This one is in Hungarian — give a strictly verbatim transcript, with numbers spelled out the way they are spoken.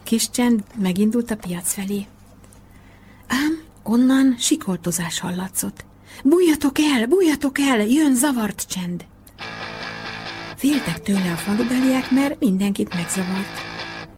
kis csend megindult a piac felé. Ám onnan sikoltozás hallatszott. Bújjatok el, bújjatok el, jön zavart csend. Féltek tőle a falubeliek, mert mindenkit megzavart.